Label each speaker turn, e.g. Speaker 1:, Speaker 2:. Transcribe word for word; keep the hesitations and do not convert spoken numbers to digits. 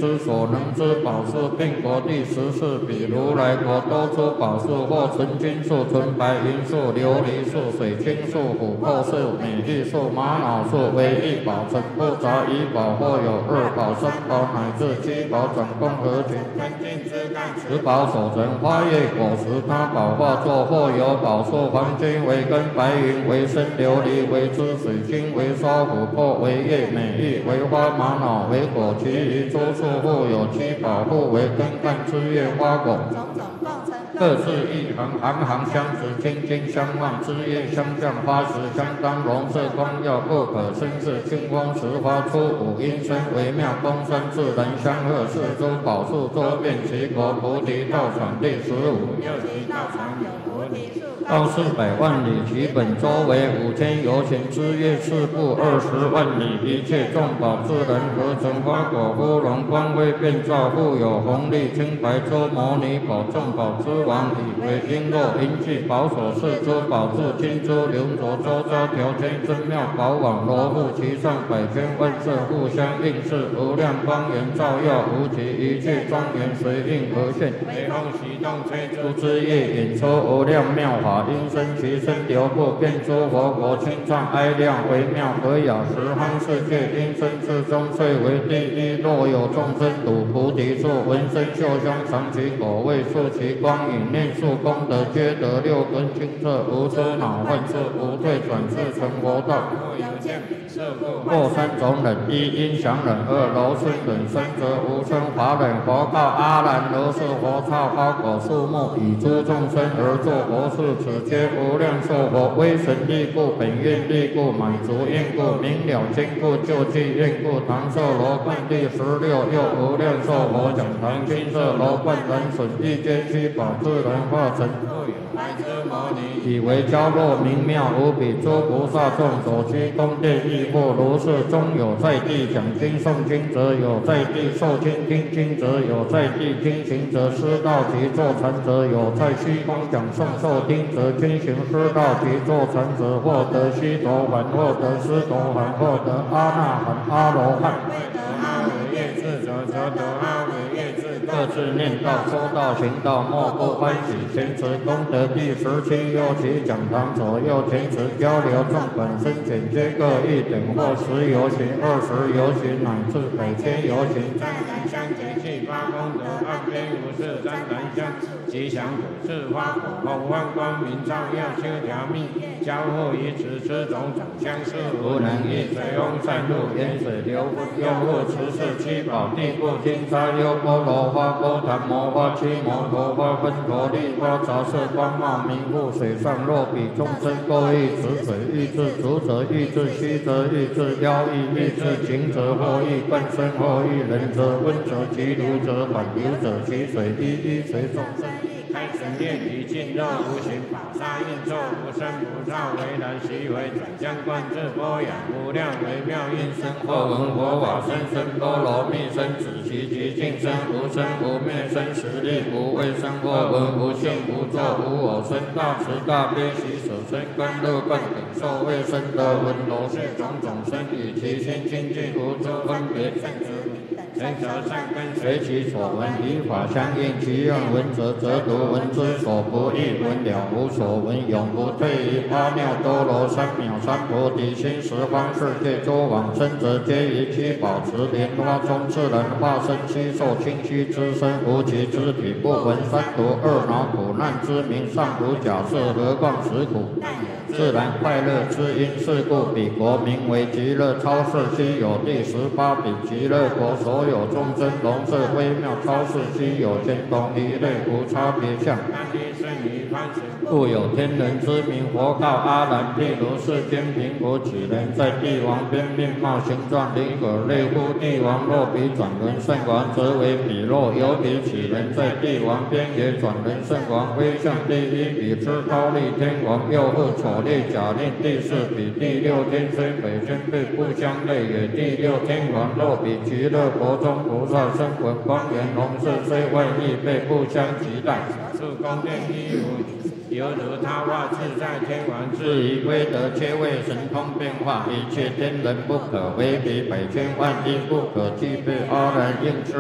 Speaker 1: 之所能之宝是，并国第十四比如来国多出宝树，或纯金树、纯白银树、琉璃树、水晶树、琥珀树、美玉树、玛瑙树为一宝，成不杂一宝，或有二宝、三宝乃至七宝，总共合群天境之干，十宝所成花叶果实，他宝化作，或有宝树，黄金为根，白银为身，琉璃为枝，水晶为梢，琥珀为叶，美玉为花，玛瑙为果，其余诸树互有七宝，互为根干枝叶花果，各自一行，行行相持，金金相望，枝叶相向，花实相当，容色光耀，不可生视，清风时发出五音声，微妙公声，自然相和，四诸宝树周遍其国，菩提道场第十五。又其道场有菩提树，道四百万里，其本周为五千由旬，枝叶四部二十万里，一切众宝自然合成，花果芙蓉光辉遍照，复有红绿青白周摩尼宝，众宝之王，以为璎珞银器宝所饰，诸宝柱金珠流着周遭条圈，真妙宝网罗布其上，百千万色互相映饰，无量光源照耀无极，一切庄严随应而现，雷风习动吹出之叶，引出无量妙法，音声其声流布，遍诸佛国，清唱哀亮微妙和雅，十方世界音声之中最为第一。若有众生睹菩提树，闻声嗅香，尝其果味，触其光影，念数功德，皆得六根清澈，无出恼患处，无退转世成佛道。或三种忍：一音响忍，二柔顺忍，三则无声法忍。佛告阿难：如是佛刹花果树木，以诸众生而作佛事，此皆无量寿佛，威神力故，本愿力故，满足愿故，明了坚固，救济愿故。唐寿罗冠第十六，又无量寿佛讲堂金色罗冠，人损一皆七宝自然化成，白之摩尼，以为娇弱明妙无比，诸菩萨众所居宫殿亦复如是。中有在地讲经诵经者，有在地受经听经者，有在地听行者，师道及坐禅者，有在虚空讲诵受听者，均行师道及坐禅者，获得须陀洹，获得斯陀含，获得阿那含、阿罗汉。阿惟越智者，则得阿惟越智。各自念道、说道、行道，莫不欢喜。前持功德第十七，又其讲堂左右前持交流众本身简皆各一等，或十由旬、二十由旬，乃至百千由旬。湛然相结气发功德，岸边无事湛然相吉祥果，是花果红万光明照耀，修条密交互于此，此种长相似，无能易。水翁散入，沿水流不用户，持是七宝地不金沙优波罗花、波檀摩花、七摩陀花、分陀利花，杂色光茂明复，水上若比众生各欲此水，欲至足者，欲至虚则，欲至腰欲，欲至颈者，或欲冠身，或欲人者，温者其如者，反流者其水，一一随众生。开神业体尽肉无形，宝沙应作无生不造，为然习为转相观自波雅，无量微妙音声，或闻佛法声声波罗蜜声，子其极尽声，无生无灭生，实力无畏生，或闻无性无作无我生，大慈大悲喜舍身，甘乐灌顶受卫生得闻罗是种种生，与其心清净无诸分别圣之人则善根随其所闻，以法相应，其愿闻者则读，闻之所不异，闻了无所闻，永不退于阿耨多罗三藐三菩提心。十方世界诸往生者，皆于其宝池莲花中自然化身，悉受清虚之身，无其肢体，不闻三毒二恼苦难之名，尚无假设，何况实苦？自然快乐之因，是故彼国名为极乐超世，悉有第十八比极乐国，所有众生容色微妙超世，悉有天同一类，无差别相。故有天人之名。佛告阿难：譬如世间贫苦几人，在帝王边面貌形状灵可类乎？帝王若比转轮圣王，则为彼；若有比几人，在帝王边也转轮圣王，威相第一比之高丽天王，又复丑烈假令第四比。第六天虽北天辈不相类也。第六天王若比极乐国中菩萨声闻光源龙色，虽外异辈不相及待。是宫殿一无犹如他化自在天王，至于威德，皆为神通变化，一切天人不可为比，百千万亿不可计备。阿难应知